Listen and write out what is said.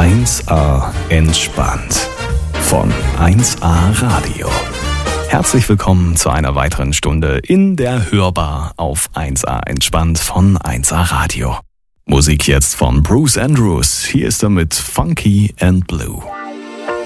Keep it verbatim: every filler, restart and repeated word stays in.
eins a entspannt von eins a Radio. Herzlich willkommen zu einer weiteren Stunde in der Hörbar auf eins a entspannt von eins a Radio. Musik jetzt von Bruce Andrews. Hier ist er mit Funky and Blue.